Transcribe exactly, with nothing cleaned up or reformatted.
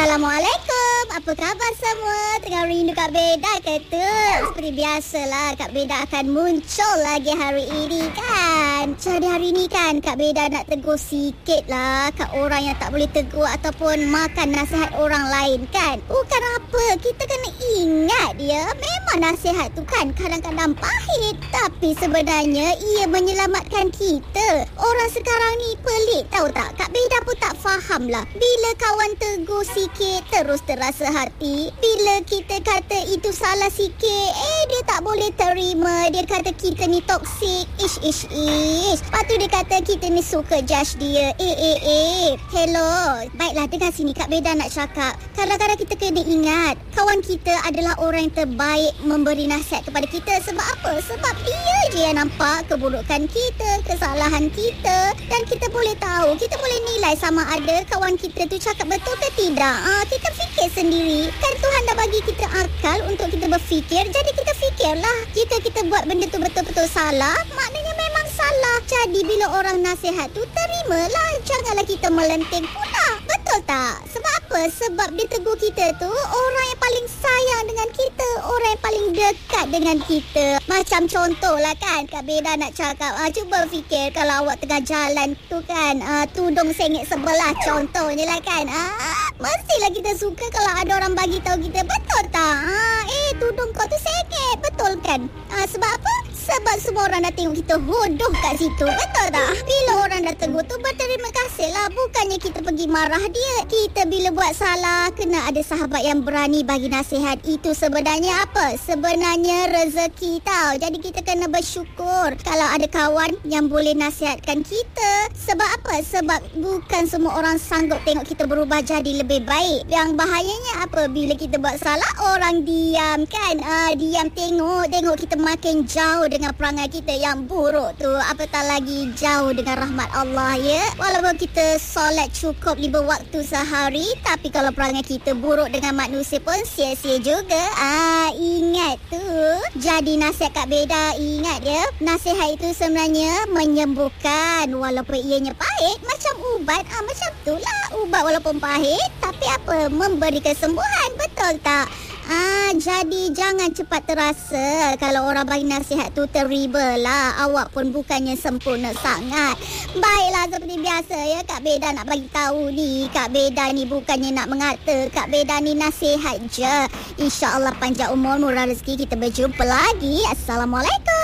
Assalamualaikum. Apa khabar semua? Tengah rindu Kak Beda ke tu? Seperti biasalah, Kak Beda akan muncul lagi hari ini kan. Jadi hari ini kan Kak Beda nak tegur sikit lah kat orang yang tak boleh tegur ataupun makan nasihat orang lain kan. Bukan apa, kita kena ingat dia. Memang nasihat tu kan kadang-kadang pahit, tapi sebenarnya ia menyelamatkan kita. Orang sekarang ni pelik tahu tak? Kak Beda pun tak faham lah. Bila kawan tegur sikit terus terasa hati, bila kita kata itu salah sikit, eh dia tak boleh terima. Dia kata kita ni toksik. Ish ish ish. Lepas tu dia kata kita ni suka judge dia. Eh eh eh Hello, baiklah dengar sini Kak Beda nak cakap. Kadang-kadang kita kena ingat kawan kita adalah orang yang terbaik memberi nasihat kepada kita. Sebab apa? Sebab dia je yang nampak keburukan kita, kesalahan kita, dan kita boleh tahu, kita boleh nilai sama ada kawan kita tu cakap betul ke tidak. Ah, kita fikir sendiri. Kan Tuhan dah bagi kita akal untuk kita berfikir. Jadi kita fikirlah. Jika kita buat benda tu betul-betul salah, maknanya memang salah. Jadi bila orang nasihat tu, terimalah. Janganlah kita melenting pula. Betul tak? Sebab apa? Sebab dia tegur kita tu orang yang paling sayang dengan kita, orang yang paling dekat dengan kita. Macam contohlah kan Kak Beda nak cakap, ah, cuba fikir kalau awak tengah jalan tu kan, ah, tudung sengit sebelah contohnya lah kan. Ah, mestilah kita suka kalau ada orang bagi tahu kita, betul tak? Ah, eh tudung kau tu sengit, betul kan? Ah, sebab apa? Sebab semua orang dah tengok kita hodoh kat situ, betul tak? Bila orang dah tegur tu, berterima kasih lah. Bukannya kita pergi marah dia. Kita bila buat salah, kena ada sahabat yang berani bagi nasihat. Itu sebenarnya apa? Sebenarnya rezeki tau. Jadi kita kena bersyukur kalau ada kawan yang boleh nasihatkan kita. Sebab apa? Sebab bukan semua orang sanggup tengok kita berubah jadi lebih baik. Yang bahayanya apa? Bila kita buat salah, orang diam kan? Ah, diam tengok. Tengok kita makin jauh dengan perangai kita yang buruk tu. Apatah lagi jauh dengan rahmat Allah ya. Walaupun kita solat cukup lima waktu sehari, tapi kalau perangai kita buruk dengan manusia pun sia-sia juga. Ah, ingat tu. Jadi nasihat Kak Beda, ingat ya, nasihat itu sebenarnya menyembuhkan walaupun ianya pahit. Macam ubat. Ah, macam tu lah. Ubat walaupun pahit, tapi apa? Memberi kesembuhan. Betul tak? Ah, jadi jangan cepat terasa kalau orang bagi nasihat tu, terimalah. Awak pun bukannya sempurna sangat. Baiklah, seperti biasa ya, Kak Beda nak bagi tahu ni, Kak Beda ni bukannya nak mengata, Kak Beda ni nasihat je. InsyaAllah panjang umur, murah rezeki. Kita berjumpa lagi. Assalamualaikum.